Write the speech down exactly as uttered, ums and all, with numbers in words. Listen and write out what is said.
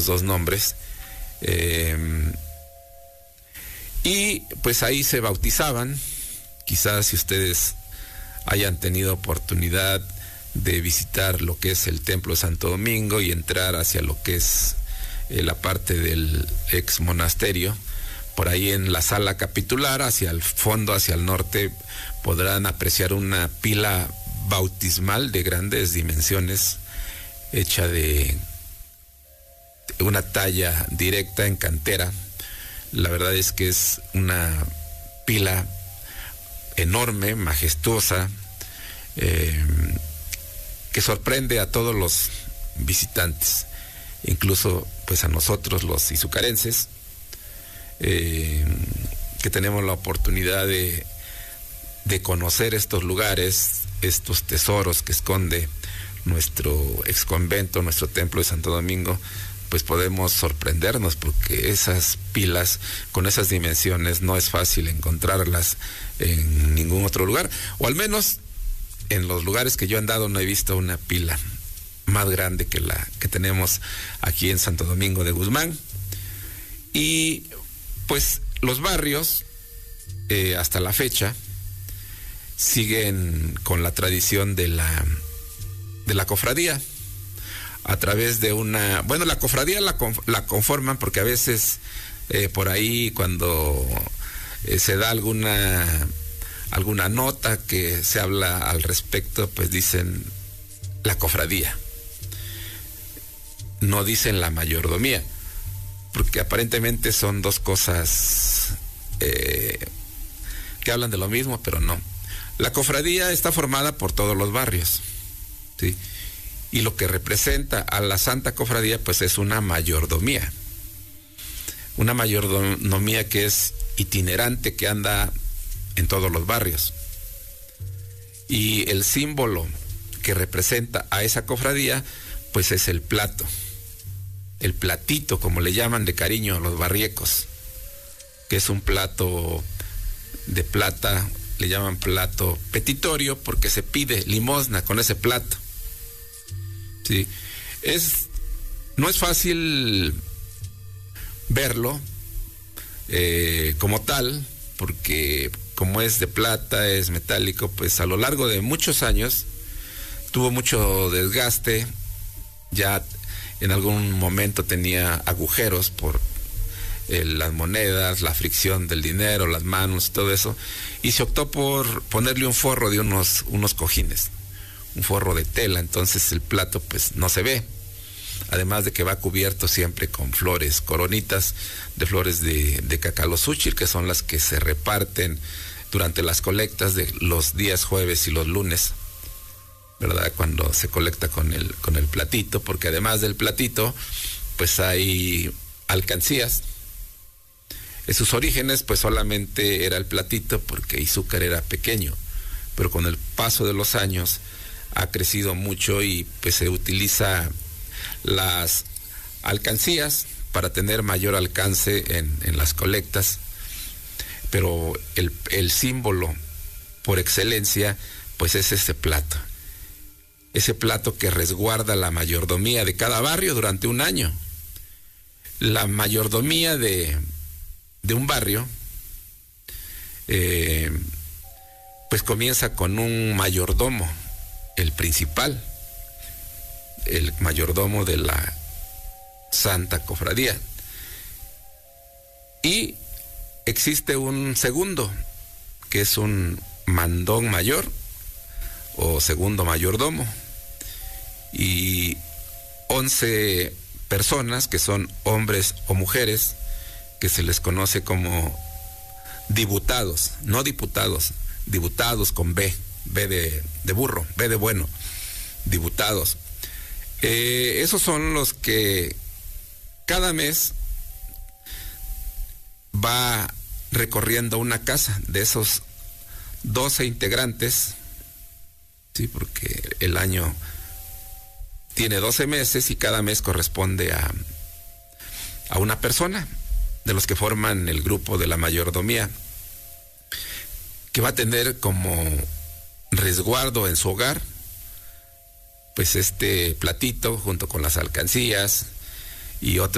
dos nombres. Eh, y pues ahí se bautizaban. Quizás si ustedes hayan tenido oportunidad de visitar lo que es el Templo de Santo Domingo y entrar hacia lo que es eh, la parte del ex monasterio, por ahí en la sala capitular, hacia el fondo, hacia el norte, podrán apreciar una pila bautismal de grandes dimensiones, hecha de una talla directa en cantera. La verdad es que es una pila enorme, majestuosa, eh, que sorprende a todos los visitantes, incluso pues a nosotros los izucarenses, eh, que tenemos la oportunidad de, de conocer estos lugares, estos tesoros que esconde nuestro exconvento, nuestro templo de Santo Domingo. Pues podemos sorprendernos, porque esas pilas con esas dimensiones no es fácil encontrarlas en ningún otro lugar, o al menos en los lugares que yo he andado no he visto una pila más grande que la que tenemos aquí en Santo Domingo de Guzmán. Y pues los barrios eh, hasta la fecha siguen con la tradición de la de la cofradía, a través de una, bueno, la cofradía la, la conforman porque a veces eh, por ahí cuando eh, se da alguna alguna nota que se habla al respecto, pues dicen la cofradía, no dicen la mayordomía, porque aparentemente son dos cosas eh, que hablan de lo mismo, pero no. La cofradía está formada por todos los barrios, ¿sí? Y lo que representa a la Santa Cofradía pues es una mayordomía, una mayordomía que es itinerante, que anda en todos los barrios. Y el símbolo que representa a esa cofradía pues es el plato, el platito, como le llaman de cariño a los barriecos, que es un plato de plata, le llaman plato petitorio porque se pide limosna con ese plato. Sí, es, no es fácil verlo eh, como tal, porque como es de plata, es metálico, pues a lo largo de muchos años tuvo mucho desgaste, ya en algún momento tenía agujeros por eh, las monedas, la fricción del dinero, las manos, todo eso, y se optó por ponerle un forro de unos, unos cojines, un forro de tela. Entonces el plato pues no se ve, además de que va cubierto siempre con flores, coronitas de flores de, de cacalozúchil, que son las que se reparten durante las colectas de los días jueves y los lunes, ¿verdad? Cuando se colecta con el, con el platito, porque además del platito pues hay alcancías. En sus orígenes pues solamente era el platito porque Izúcar era pequeño, pero con el paso de los años ha crecido mucho y pues se utiliza las alcancías para tener mayor alcance en, en las colectas, pero el, el símbolo por excelencia pues es ese plato, ese plato que resguarda la mayordomía de cada barrio durante un año. La mayordomía de, de un barrio eh, pues comienza con un mayordomo, el principal, el mayordomo de la Santa Cofradía, y existe un segundo que es un mandón mayor o segundo mayordomo, y once personas que son hombres o mujeres que se les conoce como diputados, no diputados, diputados con B, B de, de burro, B de bueno, diputados. Eh, esos son los que cada mes va recorriendo una casa de esos doce integrantes, sí, porque el año tiene doce meses y cada mes corresponde a, a una persona de los que forman el grupo de la mayordomía, que va a tener como resguardo en su hogar pues este platito junto con las alcancías y otros